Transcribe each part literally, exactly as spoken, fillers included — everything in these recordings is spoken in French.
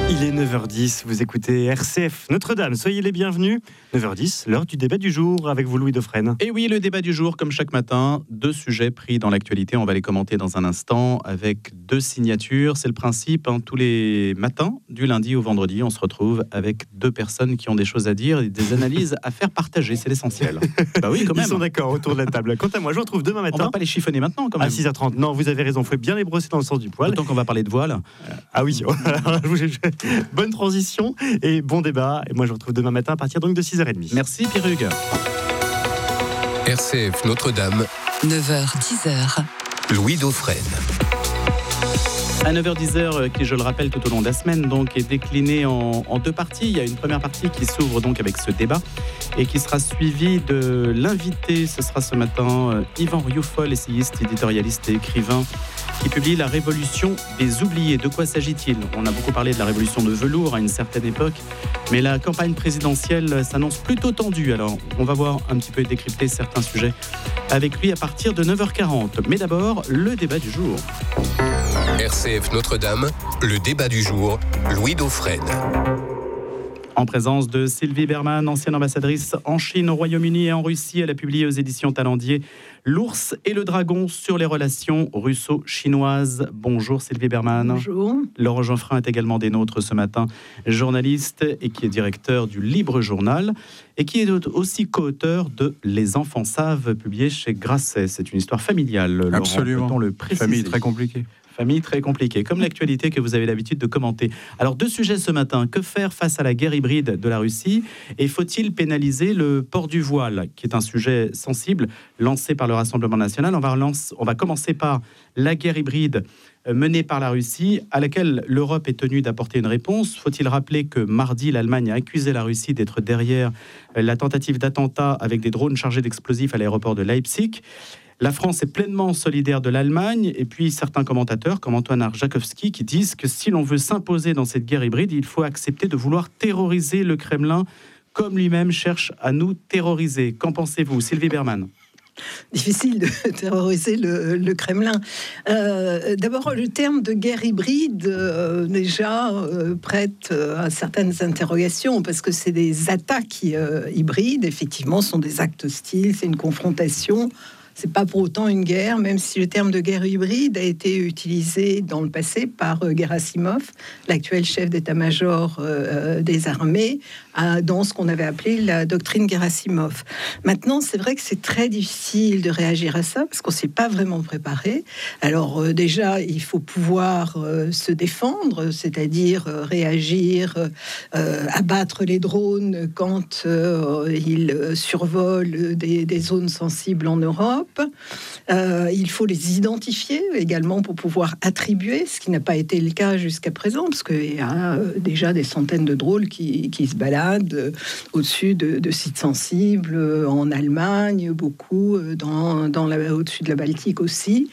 Il est neuf heures dix, vous écoutez R C F Notre-Dame, soyez les bienvenus. neuf heures dix, l'heure du débat du jour avec vous Louis Dauphren. Et oui, le débat du jour, comme chaque matin, deux sujets pris dans l'actualité. On va les commenter dans un instant avec deux signatures. C'est le principe, hein, tous les matins, du lundi au vendredi, on se retrouve avec deux personnes qui ont des choses à dire et des analyses à faire partager, c'est l'essentiel. Bah oui, quand même. Ils sont d'accord autour de la table. Quant à moi, je vous retrouve demain matin. On va pas les chiffonner maintenant quand même. À six heures trente. Non, vous avez raison, il faut bien les brosser dans le sens du poil. Autant qu'on va parler de voile. Ah oui, bonne transition et bon débat. Et moi, je vous retrouve demain matin à partir donc de six heures trente. Merci Pierre Hugues. R C F Notre-Dame, neuf heures dix. Louis Dauphren. À neuf heures dix, qui je le rappelle tout au long de la semaine, donc, est décliné en, en deux parties. Il y a une première partie qui s'ouvre donc avec ce débat et qui sera suivie de l'invité. Ce sera ce matin euh, Yvan Rioufol, essayiste, éditorialiste et écrivain, qui publie La Révolution des oubliés. De quoi s'agit-il ? On a beaucoup parlé de la révolution de velours à une certaine époque, mais la campagne présidentielle s'annonce plutôt tendue. Alors, on va voir un petit peu décrypter certains sujets avec lui à partir de neuf heures quarante. Mais d'abord, le débat du jour. R C F Notre-Dame, le débat du jour, Louis Dauphren. En présence de Sylvie Berman, ancienne ambassadrice en Chine, au Royaume-Uni et en Russie, elle a publié aux éditions Talendier L'ours et le dragon sur les relations russo-chinoises. Bonjour Sylvie Berman. Bonjour. Laurent Geoffrin est également des nôtres ce matin, journaliste et qui est directeur du Libre Journal et qui est aussi co-auteur de Les enfants savent, publié chez Grasset. C'est une histoire familiale. Absolument. Laurent, peut-on le préciser ? Famille très compliquée. Famille très compliquée, comme l'actualité que vous avez l'habitude de commenter. Alors, deux sujets ce matin. Que faire face à la guerre hybride de la Russie ? Et faut-il pénaliser le port du voile, qui est un sujet sensible, lancé par le Rassemblement national ? On va, relance, on va commencer par la guerre hybride menée par la Russie, à laquelle l'Europe est tenue d'apporter une réponse. Faut-il rappeler que mardi, l'Allemagne a accusé la Russie d'être derrière la tentative d'attentat avec des drones chargés d'explosifs à l'aéroport de Leipzig ? La France est pleinement solidaire de l'Allemagne, et puis certains commentateurs, comme Antoine Arjakovski, qui disent que si l'on veut s'imposer dans cette guerre hybride, il faut accepter de vouloir terroriser le Kremlin, comme lui-même cherche à nous terroriser. Qu'en pensez-vous, Sylvie Berman ? Difficile de terroriser le, le Kremlin. Euh, d'abord, le terme de guerre hybride, euh, déjà, euh, prête à certaines interrogations, parce que c'est des attaques euh, hybrides, effectivement, ce sont des actes hostiles, c'est une confrontation. C'est pas pour autant une guerre, même si le terme de guerre hybride a été utilisé dans le passé par Gerasimov, l'actuel chef d'état-major euh, des armées, à, dans ce qu'on avait appelé la doctrine Gerasimov. Maintenant, c'est vrai que c'est très difficile de réagir à ça, parce qu'on ne s'est pas vraiment préparé. Alors euh, déjà, il faut pouvoir euh, se défendre, c'est-à-dire euh, réagir, euh, abattre les drones quand euh, ils survolent des, des zones sensibles en Europe. Euh, il faut les identifier également pour pouvoir attribuer, ce qui n'a pas été le cas jusqu'à présent, parce qu'il y a euh, déjà des centaines de drones qui, qui se baladent euh, au-dessus de, de sites sensibles euh, en Allemagne, beaucoup euh, dans, dans la, au-dessus de la Baltique aussi.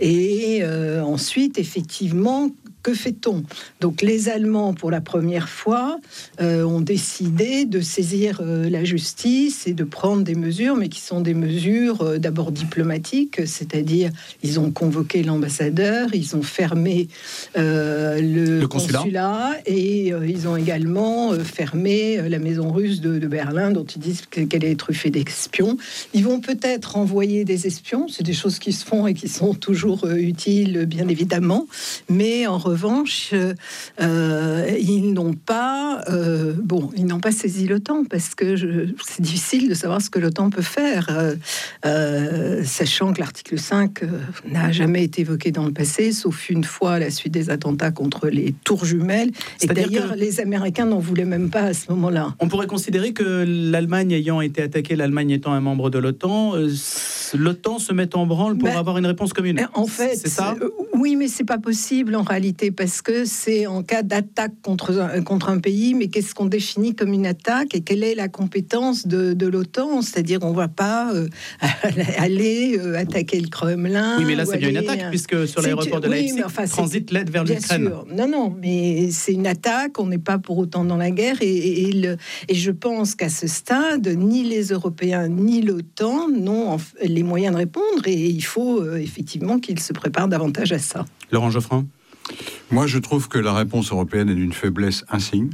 Et euh, ensuite, effectivement, que fait-on ? Donc les Allemands, pour la première fois, euh, ont décidé de saisir euh, la justice et de prendre des mesures, mais qui sont des mesures euh, d'abord diplomatiques, c'est-à-dire ils ont convoqué l'ambassadeur, ils ont fermé euh, le, le consulat. consulat et euh, ils ont également euh, fermé euh, la maison russe de, de Berlin, dont ils disent qu'elle est truffée d'espions. Ils vont peut-être envoyer des espions, c'est des choses qui se font et qui sont toujours euh, utiles, bien évidemment, mais en revanche, euh, ils n'ont pas, euh, bon, ils n'ont pas saisi l'OTAN parce que je, c'est difficile de savoir ce que l'OTAN peut faire, euh, euh, sachant que l'article cinq euh, n'a jamais été évoqué dans le passé, sauf une fois à la suite des attentats contre les tours jumelles. C'est-à-dire et d'ailleurs, que les Américains n'en voulaient même pas à ce moment-là. On pourrait considérer que l'Allemagne ayant été attaquée, l'Allemagne étant un membre de l'OTAN, euh, l'OTAN se met en branle pour ben, avoir une réponse commune. En fait, c'est ça ? euh, oui, mais c'est pas possible en réalité, parce que c'est en cas d'attaque contre un, contre un pays, mais qu'est-ce qu'on définit comme une attaque et quelle est la compétence de, de l'OTAN ? C'est-à-dire, on ne va pas euh, aller euh, attaquer le Kremlin. Oui, mais là, c'est bien aller, une attaque, puisque sur l'aéroport de Leipzig, oui, enfin, transite l'aide vers l'Ukraine. Sûr. Non, non, mais c'est une attaque, on n'est pas pour autant dans la guerre, et, et, et, le, et je pense qu'à ce stade, ni les Européens, ni l'OTAN n'ont les moyens de répondre, et il faut euh, effectivement qu'ils se préparent davantage à ça. Laurent Geoffrin ? Moi, je trouve que la réponse européenne est d'une faiblesse insigne.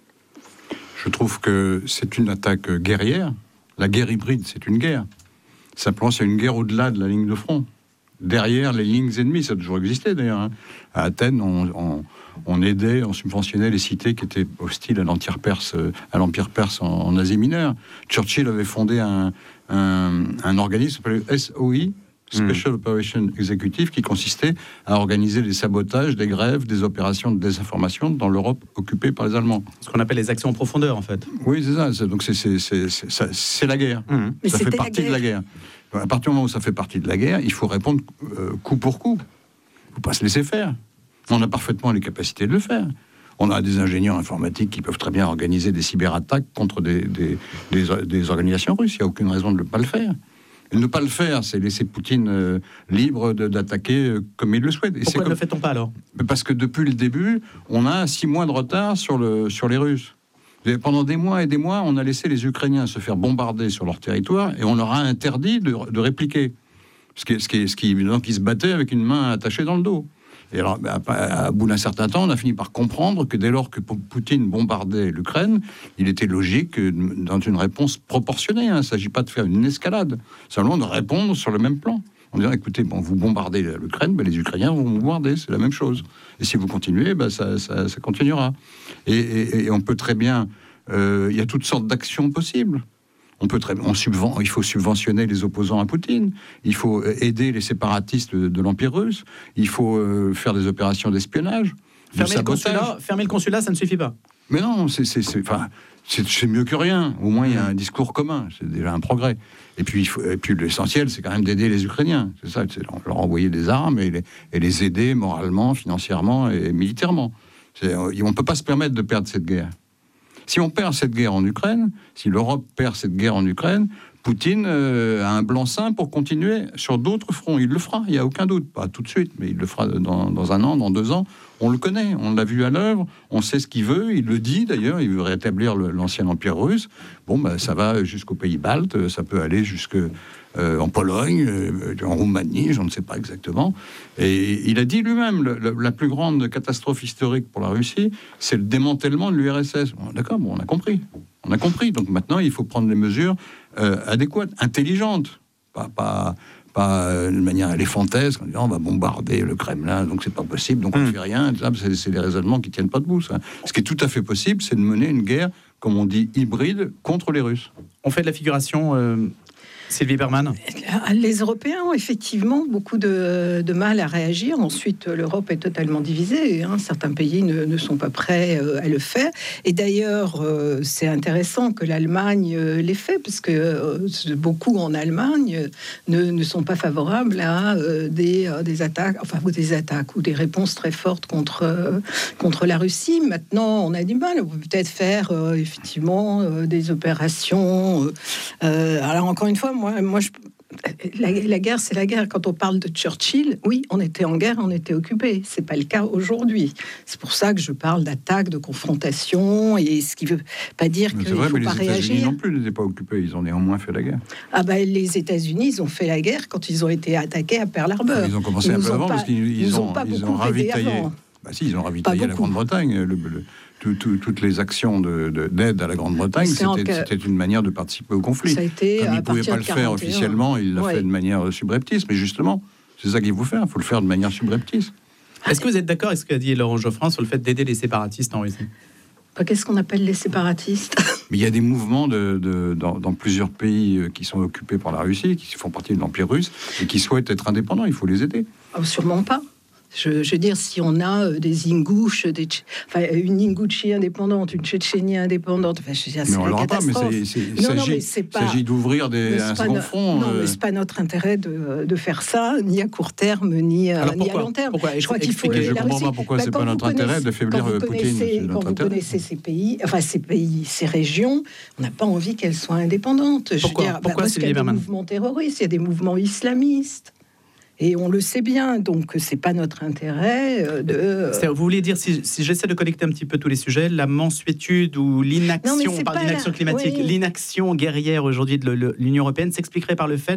Je trouve que c'est une attaque guerrière. La guerre hybride, c'est une guerre. Simplement, c'est une guerre au-delà de la ligne de front. Derrière les lignes ennemies, ça a toujours existé d'ailleurs. Hein. À Athènes, on, on, on aidait, on subventionnait les cités qui étaient hostiles à l'Empire perse, à l'Empire perse en, en Asie mineure. Churchill avait fondé un, un, un organisme qui s'appelait S O I, Special mmh. Operation Executive, qui consistait à organiser des sabotages, des grèves, des opérations de désinformation dans l'Europe occupée par les Allemands. Ce qu'on appelle les actions en profondeur, en fait. Oui, c'est ça. C'est, donc c'est, c'est, c'est, c'est, ça, c'est la guerre. Mmh. Ça fait partie la de la guerre. À partir du moment où ça fait partie de la guerre, il faut répondre euh, coup pour coup. Il ne faut pas se laisser faire. On a parfaitement les capacités de le faire. On a des ingénieurs informatiques qui peuvent très bien organiser des cyberattaques contre des, des, des, des organisations russes. Il n'y a aucune raison de ne pas le faire. Et ne pas le faire, c'est laisser Poutine euh, libre de, d'attaquer euh, comme il le souhaite. Et Pourquoi c'est ne comme... le fait-on pas alors ? Parce que depuis le début, on a six mois de retard sur, le, sur les Russes. Et pendant des mois et des mois, on a laissé les Ukrainiens se faire bombarder sur leur territoire et on leur a interdit de, de répliquer. Ce qui, ce qui, ce qui, donc, ils se battaient avec une main attachée dans le dos. Et alors, à, à, à bout d'un certain temps, on a fini par comprendre que dès lors que Poutine bombardait l'Ukraine, il était logique, dans une réponse proportionnée, hein, il ne s'agit pas de faire une escalade, simplement de répondre sur le même plan. En disant, écoutez, bon, vous bombardez l'Ukraine, ben, les Ukrainiens vont vous bombarder, c'est la même chose. Et si vous continuez, ben, ça, ça, ça continuera. Et, et, et on peut très bien... Euh, il y a toutes sortes d'actions possibles. On peut très, on subven, il faut subventionner les opposants à Poutine, il faut aider les séparatistes de, de l'Empire russe, il faut euh, faire des opérations d'espionnage, fermer, de le consulat, fermer le consulat, ça ne suffit pas. Mais non, c'est, c'est, c'est, enfin, c'est, c'est mieux que rien. Au moins, il y a un discours commun, c'est déjà un progrès. Et puis, il faut, et puis l'essentiel, c'est quand même d'aider les Ukrainiens. C'est ça, c'est leur envoyer des armes et les, et les aider moralement, financièrement et militairement. C'est, on ne peut pas se permettre de perdre cette guerre. Si on perd cette guerre en Ukraine, si l'Europe perd cette guerre en Ukraine, Poutine euh, a un blanc-seing pour continuer sur d'autres fronts. Il le fera, il n'y a aucun doute. Pas tout de suite, mais il le fera dans, dans un an, dans deux ans. On le connaît, on l'a vu à l'œuvre, on sait ce qu'il veut, il le dit d'ailleurs, il veut rétablir le, l'ancien empire russe. Bon, ben, ça va jusqu'aux pays baltes, ça peut aller jusque... Euh, en Pologne, euh, en Roumanie, je ne sais pas exactement. Et il a dit lui-même, le, le, la plus grande catastrophe historique pour la Russie, c'est le démantèlement de l'U R S S. Bon, d'accord, bon, on a compris. On a compris. Donc maintenant, il faut prendre les mesures euh, adéquates, intelligentes, pas, pas, pas euh, de manière éléphantesque, en disant on va bombarder le Kremlin, donc c'est pas possible, donc on ne mmh. fait rien. Ça, c'est, c'est des raisonnements qui tiennent pas debout. Ça. Ce qui est tout à fait possible, c'est de mener une guerre, comme on dit, hybride contre les Russes. On fait de la figuration... Euh... Sylvie Berman. Les Européens ont effectivement beaucoup de, de mal à réagir. Ensuite, l'Europe est totalement divisée. Hein. Certains pays ne, ne sont pas prêts à le faire. Et d'ailleurs, euh, c'est intéressant que l'Allemagne l'ait fait, parce que euh, beaucoup en Allemagne ne, ne sont pas favorables à euh, des, euh, des attaques, enfin ou des attaques ou des réponses très fortes contre euh, contre la Russie. Maintenant, on a du mal. On peut peut-être faire euh, effectivement euh, des opérations. Euh, alors encore une fois. Moi, moi je, la, la guerre, c'est la guerre. Quand on parle de Churchill, oui, on était en guerre, on était occupé. C'est pas le cas aujourd'hui. C'est pour ça que je parle d'attaque, de confrontation, et ce qui veut pas dire qu'il ne faut mais pas les réagir. États-Unis non plus n'étaient pas occupés. Ils ont néanmoins fait la guerre. Ah ben, les États-Unis, ils ont fait la guerre quand ils ont été attaqués à Pearl Harbor. Ils ont commencé ils un peu avant pas, parce qu'ils ils ont, pas ils ont ravitaillé. Bah si, ils ont ravitaillé la Grande-Bretagne. Le, le, tout, tout, toutes les actions de, de, d'aide à la Grande-Bretagne, c'était, que... c'était une manière de participer au conflit. Ça a été Comme à il ne pouvait pas le faire officiellement, il l'a ouais. fait de manière subreptice. Mais justement, c'est ça qu'il faut faire. Il faut le faire de manière subreptice. Est-ce que vous êtes d'accord avec ce qu'a dit Laurent Geoffrin sur le fait d'aider les séparatistes en Russie ? Qu'est-ce qu'on appelle les séparatistes ? Mais il y a des mouvements de, de, dans, dans plusieurs pays qui sont occupés par la Russie, qui font partie de l'Empire russe, et qui souhaitent être indépendants. Il faut les aider. Oh, sûrement pas. Je, je veux dire, si on a des Ingouches, des, enfin, une Ingouchie indépendante, une Tchétchénie indépendante, enfin, je veux dire, c'est la catastrophe. Pas, mais c'est, c'est, non, non, mais c'est pas, il s'agit d'ouvrir des, un second front. Non, euh... mais c'est pas notre intérêt de, de faire ça, ni à court terme, ni, Alors, ni à long terme. Pourquoi je crois qu'il faut. Je ne comprends pas pourquoi bah, c'est pas notre intérêt de faiblir Poutine. Quand vous connaissez ces pays, enfin ces pays, ces régions, on n'a pas envie qu'elles soient indépendantes. Pourquoi, je veux dire, pourquoi bah, parce qu'il y a des mouvements terroristes, il y a des mouvements islamistes. Et on le sait bien, donc c'est pas notre intérêt de... C'est-à-dire, vous voulez dire, si, si j'essaie de connecter un petit peu tous les sujets, la mansuétude ou l'inaction, non, on parle d'inaction la... climatique, oui. l'inaction guerrière aujourd'hui de l'Union européenne s'expliquerait par le fait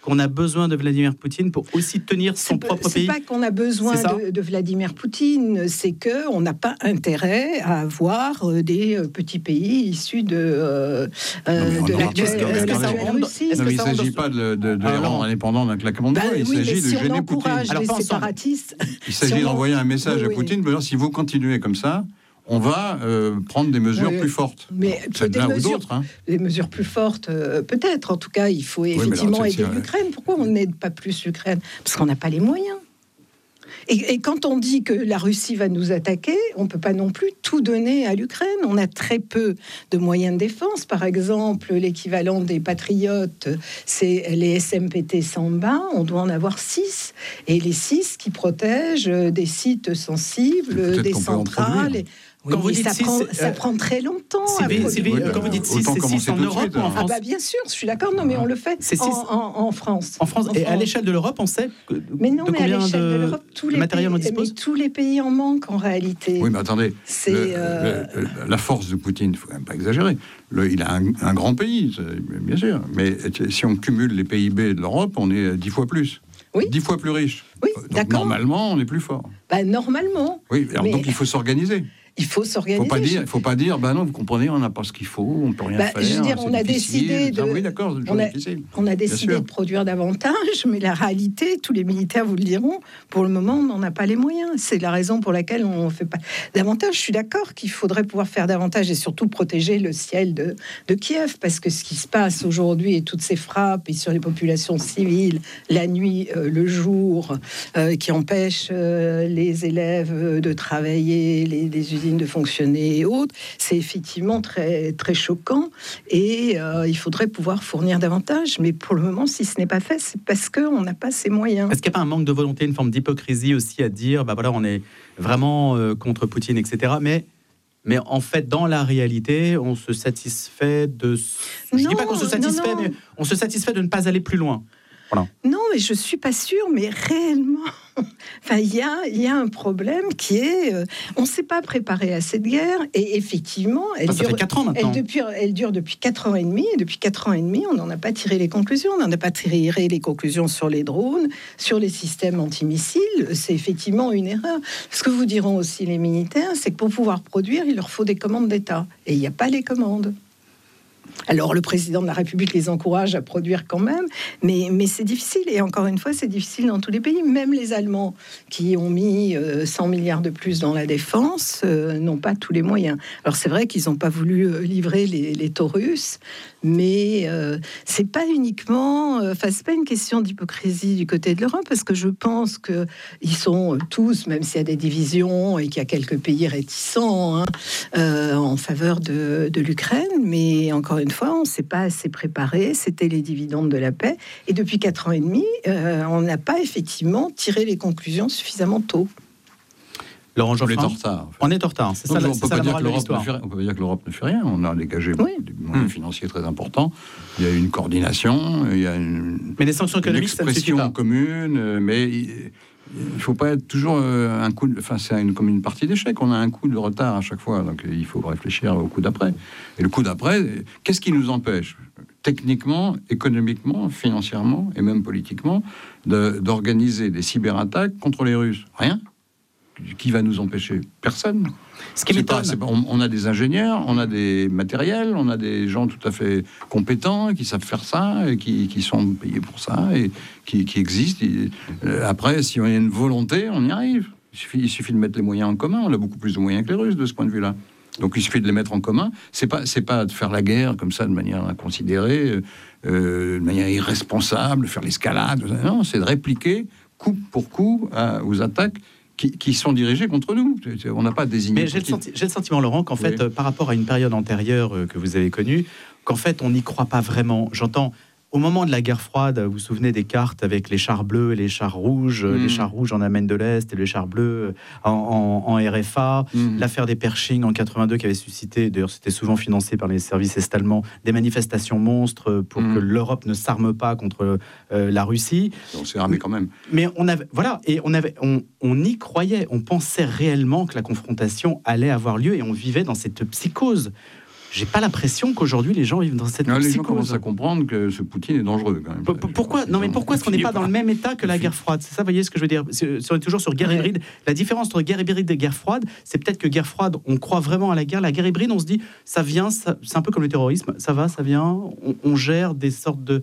qu'on a besoin de Vladimir Poutine pour aussi tenir son c'est propre pas, pays. C'est pas qu'on a besoin de, de Vladimir Poutine, c'est que on n'a pas intérêt à avoir des petits pays issus de, euh, non, de l'actuelle Russie. Il ne s'agit pas de, de, de les rendre indépendants d'un claquement de doigts, bah, il oui, s'agit de si gêner Poutine. Alors, les séparatistes, il s'agit si d'envoyer un message oui, à Poutine, oui. si vous continuez comme ça, on va euh, prendre des mesures oui, plus fortes. Mais celle-là ou d'autres. Hein. Des mesures plus fortes, euh, peut-être. En tout cas, il faut effectivement oui, aider l'Ukraine. Pourquoi on n'aide pas plus l'Ukraine? Parce qu'on n'a pas les moyens. Et, et quand on dit que la Russie va nous attaquer, on ne peut pas non plus tout donner à l'Ukraine. On a très peu de moyens de défense. Par exemple, l'équivalent des patriotes, c'est les S M P T Samba. On doit en avoir six. Et les six qui protègent des sites sensibles, des centrales. Et... Oui, quand vous dites ça, six, prend, ça euh, prend très longtemps. C'est bien, c'est bien. Quand vous dites six, c'est six en Europe ou en France? Ah bah bien sûr, je suis d'accord. Non, mais on le fait en, en, en France. En France. En et France. À l'échelle de l'Europe, on sait que, mais non, de mais combien à l'échelle de, de l'Europe, tous les matériel pays, on dispose. Mais tous les pays en manquent en réalité. Oui, mais attendez. C'est le, euh... le, la force de Poutine, il ne faut quand même pas exagérer. Le, il a un, un grand pays, bien sûr. Mais si on cumule les P I B de l'Europe, on est dix fois plus. Oui. Dix fois plus riche. Oui, donc, d'accord. Normalement, on est plus fort. Bah, normalement. Oui, alors, mais... donc il faut s'organiser. Il faut s'organiser. Il faut pas dire, faut pas dire, bah non, vous comprenez, on n'a pas ce qu'il faut, on peut rien bah, faire. Je veux dire, on a décidé de, oui, d'accord, on a, on a décidé de produire davantage, mais la réalité, tous les militaires vous le diront, pour le moment, on n'en a pas les moyens. C'est la raison pour laquelle on ne fait pas davantage. Je suis d'accord qu'il faudrait pouvoir faire davantage et surtout protéger le ciel de, de Kiev, parce que ce qui se passe aujourd'hui et toutes ces frappes et sur les populations civiles, la nuit, euh, le jour, euh, qui empêchent euh, les élèves de travailler, les, les usines de fonctionner et autres, c'est effectivement très, très choquant et euh, il faudrait pouvoir fournir davantage, mais pour le moment, si ce n'est pas fait, c'est parce qu'on n'a pas ces moyens. Est-ce qu'il n'y a pas un manque de volonté, une forme d'hypocrisie aussi à dire, bah voilà, on est vraiment euh, contre Poutine, et cetera, mais Mais en fait, dans la réalité, on se satisfait de... Je ne dis pas qu'on se satisfait, non, non. mais on se satisfait de ne pas aller plus loin. Voilà. Non, mais je suis pas sûre, mais réellement, enfin, il y a, il y a un problème qui est, euh, on ne s'est pas préparé à cette guerre, et effectivement, elle enfin, ça dure, fait quatre ans maintenant. Elle, depuis, elle dure depuis quatre ans et demi, et depuis quatre ans et demi, on n'en a pas tiré les conclusions. On n'en a pas tiré les conclusions sur les drones, sur les systèmes antimissiles. C'est effectivement une erreur. Ce que vous diront aussi les militaires, c'est que pour pouvoir produire, il leur faut des commandes d'État, et il n'y a pas les commandes. Alors, le président de la République les encourage à produire quand même, mais, mais c'est difficile. Et encore une fois, c'est difficile dans tous les pays. Même les Allemands, qui ont mis euh, cent milliards de plus dans la défense, euh, n'ont pas tous les moyens. Alors, c'est vrai qu'ils n'ont pas voulu euh, livrer les, les Taurus, mais euh, c'est pas uniquement... Enfin, euh, c'est pas une question d'hypocrisie du côté de l'Europe, parce que je pense qu'ils sont tous, même s'il y a des divisions et qu'il y a quelques pays réticents hein, euh, en faveur de, de l'Ukraine, mais encore une fois, on ne s'est pas assez préparé. C'était les dividendes de la paix. Et depuis quatre ans et demi, euh, on n'a pas effectivement tiré les conclusions suffisamment tôt. Laurent on est en retard. En fait. On est en retard. C'est ça, on la, ne peut ça pas dire la que l'Europe ne fait rien. On peut pas dire que l'Europe ne fait rien. On a dégagé oui. des moyens mmh. financiers très importants. Il y a une coordination. Il y a une. Mais les sanctions économiques, ça ne suffit pas. Commune, mais. Il ne faut pas être toujours un coup de... Enfin, c'est une, comme une partie d'échec. On a un coup de retard à chaque fois. Donc, il faut réfléchir au coup d'après. Et le coup d'après, qu'est-ce qui nous empêche, techniquement, économiquement, financièrement et même politiquement, de, d'organiser des cyberattaques contre les Russes? Rien. Qui va nous empêcher? Personne. Ce qui m'étonne, c'est pas, on, on a des ingénieurs, on a des matériels, on a des gens tout à fait compétents qui savent faire ça et qui, qui sont payés pour ça et qui, qui existent. Et, euh, après, si on a une volonté, on y arrive. Il suffit, il suffit de mettre les moyens en commun. On a beaucoup plus de moyens que les Russes de ce point de vue-là. Donc il suffit de les mettre en commun. C'est pas, c'est pas de faire la guerre comme ça de manière inconsidérée, euh, de manière irresponsable, faire l'escalade. Non, c'est de répliquer coup pour coup à, aux attaques Qui, qui sont dirigés contre nous. On n'a pas désigné. Mais j'ai le, senti- j'ai le sentiment, Laurent, qu'en oui. fait, euh, par rapport à une période antérieure euh, que vous avez connue, qu'en fait, on n'y croit pas vraiment. J'entends, au moment de la guerre froide, vous vous souvenez des cartes avec les chars bleus et les chars rouges, mmh. les chars rouges en Allemagne de l'Est et les chars bleus en, en, en R F A, mmh. l'affaire des Pershing en quatre-vingt-deux qui avait suscité, d'ailleurs c'était souvent financé par les services est-allemands, des manifestations monstres pour mmh. que l'Europe ne s'arme pas contre euh, la Russie. On s'est armé quand même. Mais on avait, voilà, et on avait, on, on y croyait, on pensait réellement que la confrontation allait avoir lieu et on vivait dans cette psychose. j'ai pas l'impression qu'aujourd'hui les gens vivent dans cette Non, les gens psychose. commencent à comprendre que ce Poutine est dangereux quand même. P- Pourquoi non mais pourquoi est-ce qu'on n'est pas dans le même état que la guerre froide? C'est ça, vous voyez ce que je veux dire? Si on est toujours sur guerre Ouais. hybride, la différence entre guerre hybride et guerre froide, c'est peut-être que guerre froide, on croit vraiment à la guerre. La guerre hybride, on se dit ça vient, ça- c'est un peu comme le terrorisme, ça va, ça vient, on, on gère des sortes de